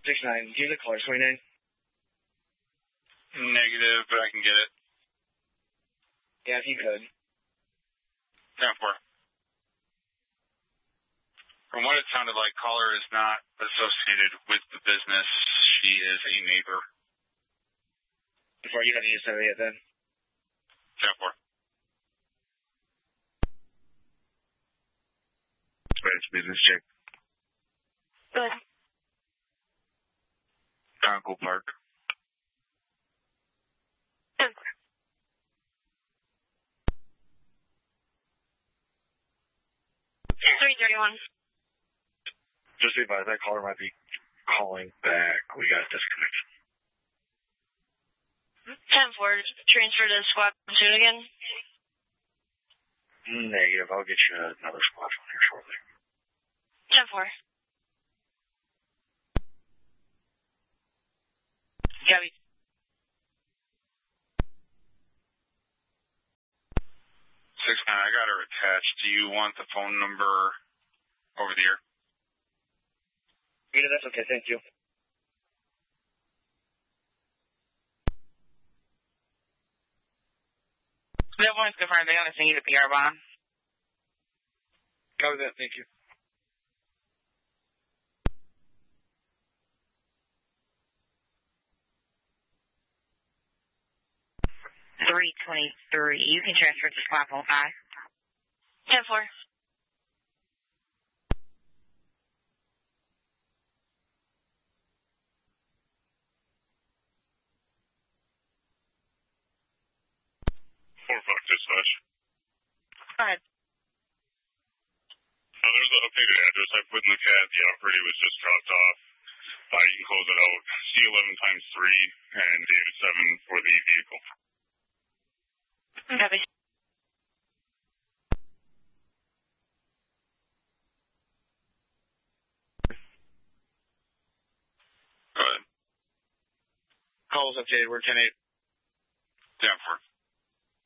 6-9. Do you have the caller 29? Negative, but I can get it. Yeah, if you could. 10-4. From what it sounded like, caller is not associated with the business. She is a neighbor. Before you have any to say it then? 10-4. It's business check. Good. Uncle Park. 10-4. $331. Just be advised, that caller might be calling back. We got disconnected. 10-4. Transfer to squad 2 again. Negative. I'll get you another squad on here shortly. 10-4. Gabby. 6-9, I got her attached. Do you want the phone number over the air? Yeah, that's okay. Thank you. That one's confirmed. They're going to send you the PR bond. Copy that. Thank you. $323. You can transfer to squad 5. 10-4. Dispatch. Go ahead. There's an updated address I put in the cab. The operator was just dropped off. You can close it out. C11 times 3 and David 7 for the vehicle. Copy. Go ahead. Call was updated. We're 10-8. 10-4.